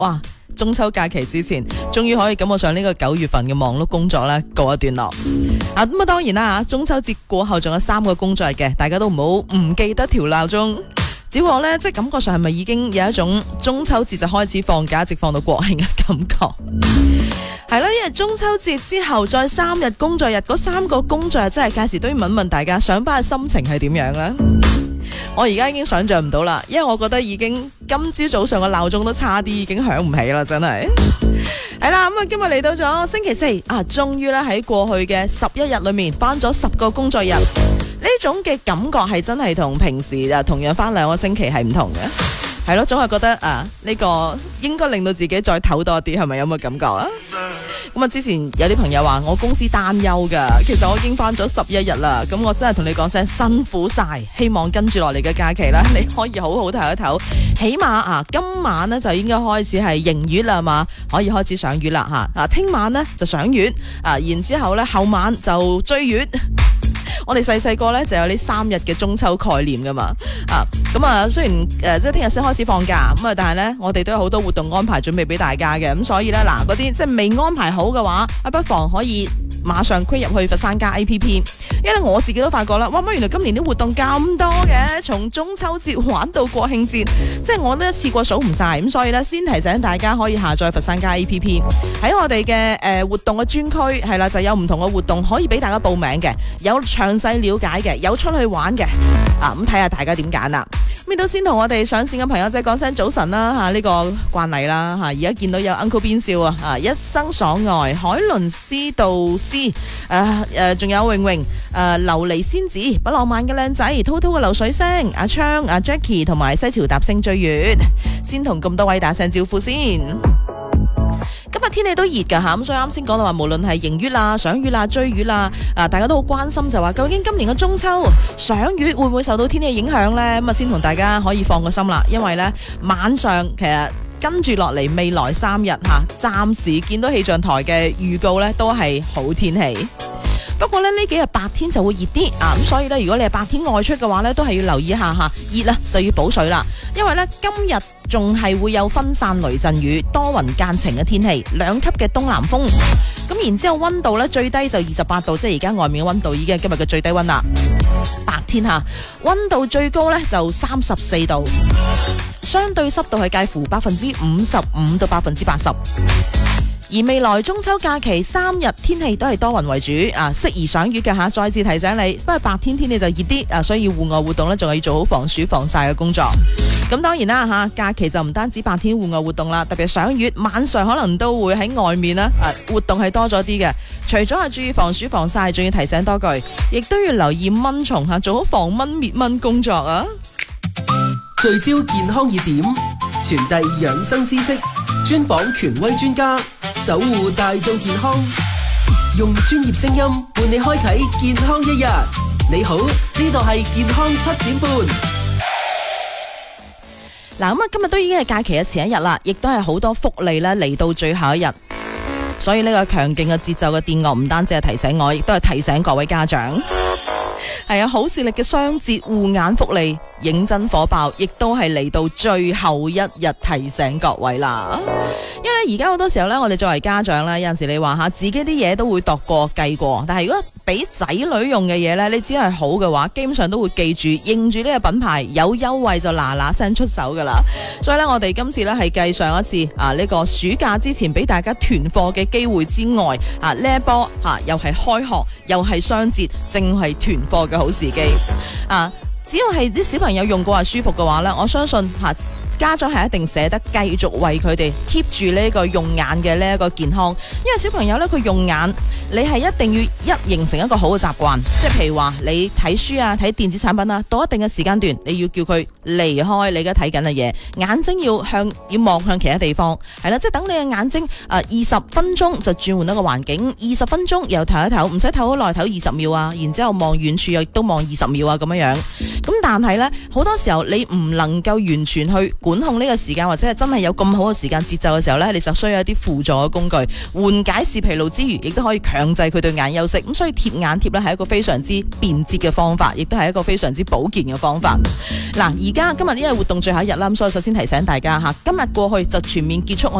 哇！中秋假期之前，終於可以感覺上呢個9月份嘅忙碌工作咧告一段落。咁當然啦，中秋節過後仲有3個工作日嘅，大家都唔好唔記得調鬧鐘。只不過咧，即係感覺上係咪已經有一種中秋節就開始放假，一直放到國慶嘅感覺？係啦，因為中秋節之後再3日工作日，嗰3個工作日真係屆時都要問問大家上班嘅心情係點樣啦。我而家已經想象唔到啦，因為我覺得已經今朝早上嘅鬧鐘都差啲，已經響唔起啦，真係。係啦，咁今日嚟到咗星期4啊，終於咧喺過去嘅11日裏面翻咗10個工作日，呢種嘅感覺係真係同平時同樣翻2個星期係唔同嘅。係咯，總係覺得呢個應該令到自己再唞多啲，係咪有冇感覺啊？咁啊，之前有啲朋友話我公司單休噶，其實我已經翻咗11日啦。咁我真係同你講聲辛苦晒，希望跟住落嚟嘅假期啦，你可以好好唞一唞。起碼今晚呢就應該開始係迎月啦嘛，可以開始賞月啦吓。聽晚呢就賞月，然之後呢後晚就追月。我哋細個咧就有呢3日嘅中秋概念噶嘛，雖然即係聽日先開始放假，但係咧我哋都有好多活動安排準備俾大家嘅，咁所以咧嗰啲即係未安排好嘅話，不妨可以馬上歸入去佛山加 APP， 因為我自己都發覺啦，哇！原來今年啲活動咁多嘅，從中秋節玩到國慶節，即係我都一次過數唔晒，咁所以咧先提醒大家可以下載佛山加 APP， 喺我哋嘅活動嘅專區係啦，就有唔同嘅活動可以俾大家報名嘅，有詳細了解嘅，有出去玩嘅，咁睇下大家點揀啦。咁都先同我哋上線嘅朋友仔講聲早晨啦吓，呢個慣例啦吓，而家見到有 Uncle 邊笑啊，一生所愛，海倫斯導師，仲有穎穎，琉璃仙子，不浪漫嘅靚仔，滔滔嘅流水聲，阿昌、阿 Jackie 同埋西樵搭星追月，先同咁多位打聲招呼先。今日天氣都熱噶吓，咁所以啱先講到話，無論係迎月啦、賞月啦、追月啦，大家都好關心，就話究竟今年嘅中秋賞月會唔會受到天氣影響呢？咁先同大家可以放個心啦，因為呢晚上其實跟住落嚟未來3日暫時見到氣象台嘅預告呢都係好天氣。不過呢幾日白天就會熱啲咁所以呢，如果你係白天外出嘅話呢，都係要留意一下熱啦就要補水啦，因為呢今日仲係會有分散雷陣雨、多雲間晴嘅天氣，2級嘅東南風。咁然之後溫度呢，最低就28度，即係而家外面嘅溫度已經係今日嘅最低溫啦。白天溫度最高呢就34度，相對濕度係介乎55%到80%。而未來中秋假期3日天氣都係多雲為主，適宜賞月嘅再次提醒你，不過白天天氣就熱啲，所以戶外活動呢仲係要做好防暑防曬嘅工作。咁當然啦假期就唔單止白天戶外活動啦，特別係賞月，晚上可能都會喺外面活動係多咗啲嘅。除咗係注意防暑防曬，仲要提醒多句，亦都要留意蚊蟲做好防蚊滅蚊工作啊！ 聚焦健康熱點，傳遞養生知識，專訪權威專家，守護大眾健康，用專業聲音伴你開啟健康一日。你好，呢度係健康7點半。 嗱，今日都已經係假期嘅前一日啦，亦都係好多福利咧嚟到最後一日，所以呢個強勁嘅節奏嘅電樂唔單止係提醒我，亦都係提醒各位家長。係好視力嘅雙節護眼福利認真火爆，亦都係嚟到最後一日提醒各位啦。因為而家好多時候呢，我哋作為家長呢，有陣時你話自己啲嘢都會度過計過，但係如果俾仔女用嘅嘢呢，你只係好嘅話，基本上都會記住認住呢個品牌，有優惠就嗱嗱聲出手噶啦。所以呢，我哋今次呢係繼上一次呢個暑假之前俾大家囤貨嘅機會之外，呢一波又係開學又係雙節，正係囤貨嘅好時機只要係啲小朋友用過係舒服嘅話呢，我相信家長係一定捨得繼續為佢哋 keep 住呢個用眼嘅呢一個健康，因為小朋友呢，佢用眼，你係一定要形成一個好嘅習慣，即係譬如話你睇書啊、睇電子產品啊，到一定嘅時間段，你要叫佢離開你而家睇緊嘅嘢，眼睛要望向其他地方，係啦，即係等你嘅眼睛20分鐘就轉換一個環境，20分鐘又唞一唞，唔使唞好耐，唞20秒啊，然之後望遠處亦都望20秒啊咁樣樣。咁但係呢，好多時候你唔能夠完全去管控呢個時間，或者係真係有咁好嘅時間節奏嘅時候呢，你就需要一啲輔助嘅工具，緩解視疲勞之餘，亦都可以強制佢對眼休息。咁所以貼眼貼呢係一個非常之便捷嘅方法，亦都係一個非常之保健嘅方法。嗱，而家今日呢個活動最後一日啦，咁所以首先提醒大家吓，今日過去就全面結束